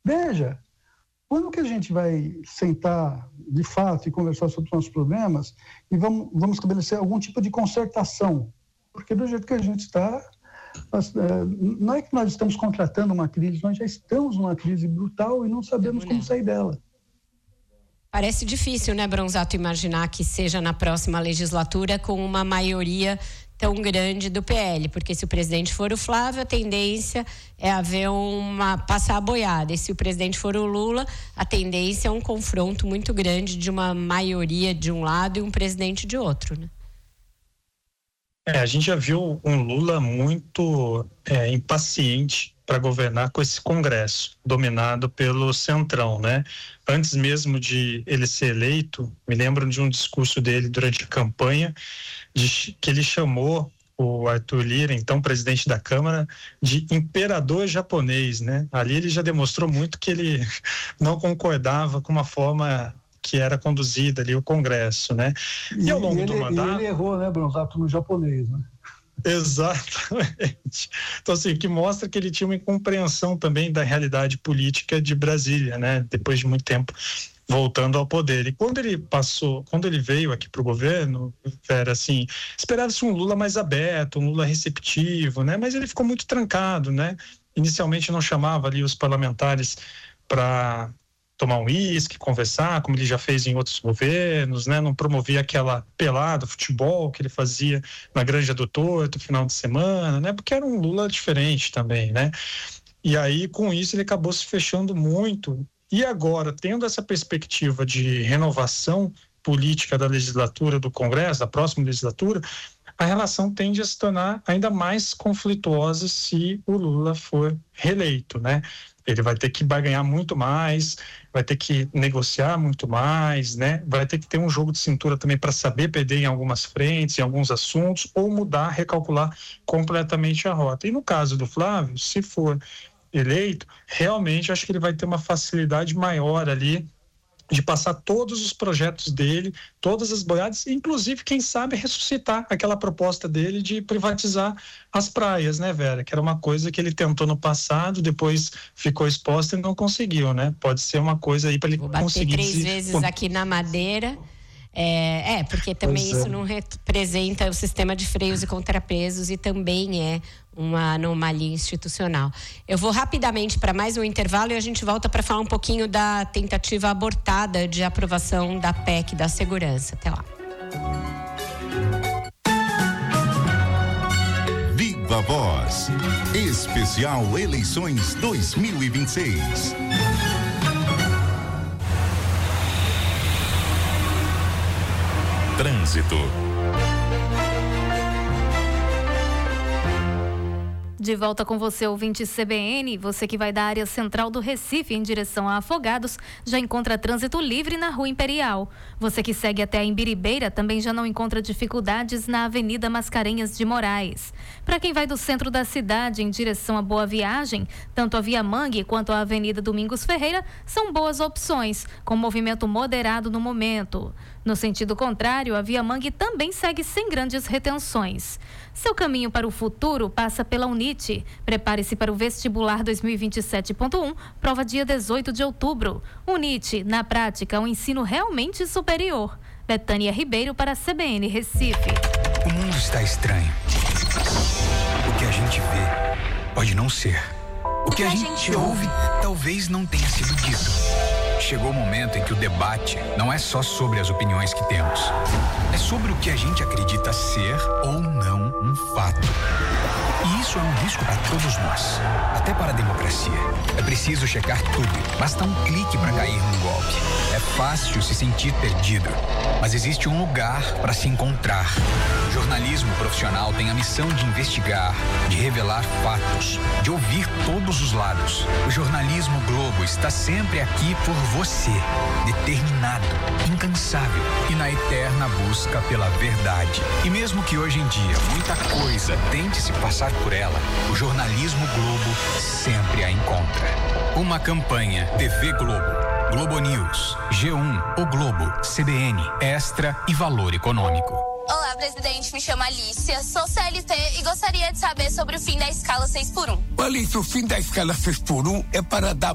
veja, quando que a gente vai sentar de fato e conversar sobre os nossos problemas e vamos estabelecer algum tipo de concertação? Porque do jeito que a gente está, não é que nós estamos contratando uma crise, nós já estamos numa crise brutal e não sabemos como sair dela. Parece difícil, né, Bronzato, imaginar que seja na próxima legislatura com uma maioria tão grande do PL, porque se o presidente for o Flávio, a tendência é haver passar a boiada, e se o presidente for o Lula, a tendência é um confronto muito grande de uma maioria de um lado e um presidente de outro, né? A gente já viu um Lula muito impaciente para governar com esse Congresso, dominado pelo Centrão, né? Antes mesmo de ele ser eleito, me lembro de um discurso dele durante a campanha, que ele chamou o Arthur Lira, então presidente da Câmara, de imperador japonês, né? Ali ele já demonstrou muito que ele não concordava com uma forma que era conduzida ali o Congresso, né? E ao longo do mandato... ele errou, né, Bronzato, no japonês, né? Exatamente. Então, assim, que mostra que ele tinha uma incompreensão também da realidade política de Brasília, né? Depois de muito tempo voltando ao poder. E quando ele veio aqui para o governo, era assim, esperava-se um Lula mais aberto, um Lula receptivo, né? Mas ele ficou muito trancado, né? Inicialmente não chamava ali os parlamentares para tomar um uísque, conversar, como ele já fez em outros governos, né? Não promovia aquela pelada, futebol que ele fazia na Granja do Torto, final de semana, né? Porque era um Lula diferente também, né? E aí, com isso, ele acabou se fechando muito. E agora, tendo essa perspectiva de renovação política da legislatura, do Congresso, da próxima legislatura, a relação tende a se tornar ainda mais conflituosa se o Lula for reeleito, né? Ele vai ter que barganhar muito mais, vai ter que negociar muito mais, né? Vai ter que ter um jogo de cintura também para saber perder em algumas frentes, em alguns assuntos, ou mudar, recalcular completamente a rota. E no caso do Flávio, se for eleito, realmente acho que ele vai ter uma facilidade maior ali de passar todos os projetos dele, todas as boiadas, inclusive, quem sabe, ressuscitar aquela proposta dele de privatizar as praias, né, Vera? Que era uma coisa que ele tentou no passado, depois ficou exposta e não conseguiu, né? Pode ser uma coisa aí para ele conseguir... Vou bater 3 vezes aqui na madeira. Porque também isso não representa o sistema de freios e contrapesos e também é uma anomalia institucional. Eu vou rapidamente para mais um intervalo e a gente volta para falar um pouquinho da tentativa abortada de aprovação da PEC da segurança. Até lá. Viva Voz, especial Eleições 2026. Trânsito. De volta com você, ouvinte CBN, você que vai da área central do Recife em direção a Afogados, já encontra trânsito livre na Rua Imperial. Você que segue até a Imbiribeira também já não encontra dificuldades na Avenida Mascarenhas de Moraes. Para quem vai do centro da cidade em direção a Boa Viagem, tanto a Via Mangue quanto a Avenida Domingos Ferreira são boas opções, com movimento moderado no momento. No sentido contrário, a Via Mangue também segue sem grandes retenções. Seu caminho para o futuro passa pela UNIT. Prepare-se para o vestibular 2027.1, prova dia 18 de outubro. UNIT, na prática, um ensino realmente superior. Betânia Ribeiro para a CBN Recife. O mundo está estranho. O que a gente vê pode não ser. O que a gente ouve talvez não tenha sido dito. Chegou o momento em que o debate não é só sobre as opiniões que temos. É sobre o que a gente acredita ser ou não um fato. E isso é um risco para todos nós, até para a democracia. É preciso checar tudo, basta um clique para cair num golpe. É fácil se sentir perdido, mas existe um lugar para se encontrar. O jornalismo profissional tem a missão de investigar, de revelar fatos, de ouvir todos os lados. O jornalismo Globo está sempre aqui por você, determinado, incansável e na eterna busca pela verdade. E mesmo que hoje em dia muita coisa tente se passar por ela, o jornalismo Globo sempre a encontra. Uma campanha TV Globo, Globo News, G1, O Globo, CBN, Extra e Valor Econômico. Olá, presidente, me chamo Alicia, sou CLT e gostaria de saber sobre o fim da escala 6x1. Alicia, o fim da escala 6x1 é para dar